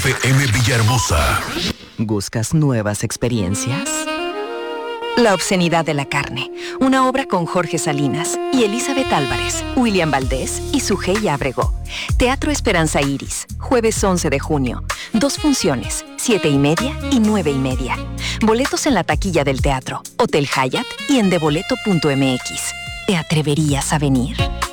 FM Villahermosa. ¿Buscas nuevas experiencias? La obscenidad de la carne, una obra con Jorge Salinas y Elizabeth Álvarez, William Valdés y Sujei Ábrego. Teatro Esperanza Iris, jueves 11 de junio. 2 funciones, 7:30 y 9:30. Boletos en la taquilla del teatro, Hotel Hyatt y en deboleto.mx. ¿Te atreverías a venir?